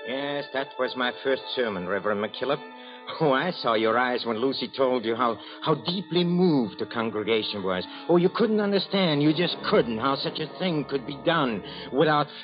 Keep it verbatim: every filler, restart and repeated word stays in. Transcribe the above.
Yes, that was my first sermon, Reverend McKillop. Oh, I saw your eyes when Lucy told you how, how deeply moved the congregation was. Oh, you couldn't understand. You just couldn't how such a thing could be done without